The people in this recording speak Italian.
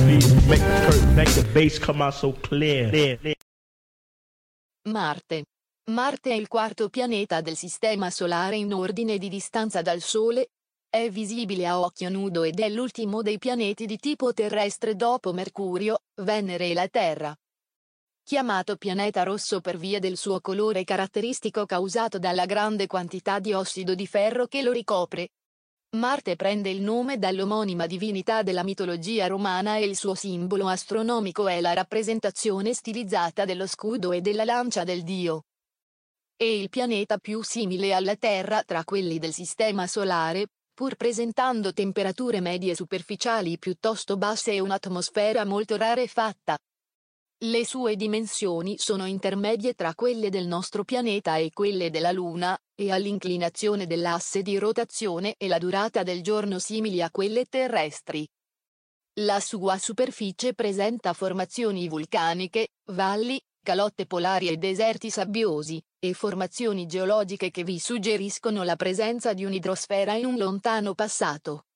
Make the bass come out so clear. Marte. Marte è il quarto pianeta del Sistema Solare in ordine di distanza dal Sole. È visibile a occhio nudo ed è l'ultimo dei pianeti di tipo terrestre dopo Mercurio, Venere e la Terra. Chiamato pianeta rosso per via del suo colore caratteristico causato dalla grande quantità di ossido di ferro che lo ricopre. Marte prende il nome dall'omonima divinità della mitologia romana e il suo simbolo astronomico è la rappresentazione stilizzata dello scudo e della lancia del dio. È il pianeta più simile alla Terra tra quelli del Sistema Solare, pur presentando temperature medie superficiali piuttosto basse e un'atmosfera molto rarefatta. Le sue dimensioni sono intermedie tra quelle del nostro pianeta e quelle della Luna, e ha l'inclinazione dell'asse di rotazione e la durata del giorno simili a quelle terrestri. La sua superficie presenta formazioni vulcaniche, valli, calotte polari e deserti sabbiosi, e formazioni geologiche che vi suggeriscono la presenza di un'idrosfera in un lontano passato.